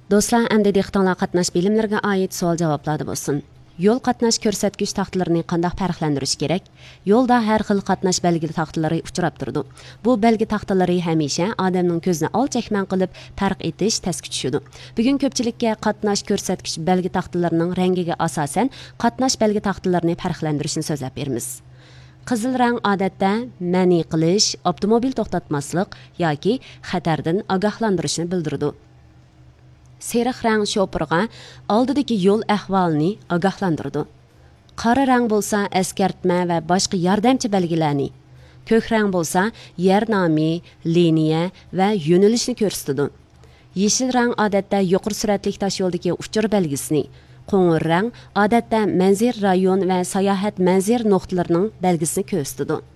Do'stlar, endi diqqətinizə qatnaş bilimlərə aid savol-javoblarda bo'lsin. Yo'l qatnash ko'rsatkich taxtalarini qanday farqlantirish kerak? Yo'lda har xil qatnash belgi taxtalari uchrab turadi. Bu belgi taxtalari hamisha odamning ko'zini olchakman qilib farq etish tasga tushadi. Bugun ko'pchilikka qatnash ko'rsatkich belgi taxtalarining rangiga asosan qatnash belgi taxtalarini farqlantirishni so'zlab beramiz. Qizil rang odatda ma'ni qilish, avtomobil to'xtatmaslik yoki xatardan ogohlantirishni bildiradi. Seriq rang şopurga oldidagi yo'l ahvolini ogohlantirdi. Qora rang bo'lsa eskartma va boshqa yordamchi belgilarni, ko'k rang bo'lsa yer nomi, liniya va yo'nalishni ko'rsatadi. Yeshil rang odatda yuqori suratli tosh yo'ldagi uchur belgisini, qo'ng'ir rang odatda manzir rayon va sayohat manzir nuqtalarining belgisini ko'rsatadi.